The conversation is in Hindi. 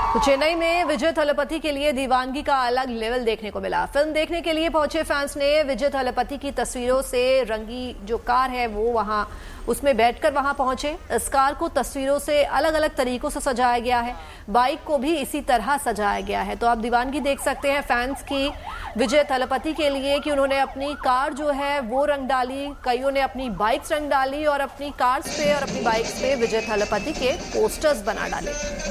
तो चेन्नई में विजय थलपति के लिए दीवानगी का अलग लेवल देखने को मिला। फिल्म देखने के लिए पहुंचे फैंस ने विजय थलपति की तस्वीरों से रंगी जो कार है वो वहां उसमें बैठकर वहां पहुंचे। इस कार को तस्वीरों से अलग अलग तरीकों से सजाया गया है, बाइक को भी इसी तरह सजाया गया है। तो आप दीवानगी देख सकते हैं फैंस की विजय थलपति के लिए कि उन्होंने अपनी कार जो है वो रंग डाली, कईयों ने अपनी बाइक्स रंग डाली और अपनी कार्स पे और अपनी बाइक्स पे विजय थलपति के पोस्टर्स बना डाले।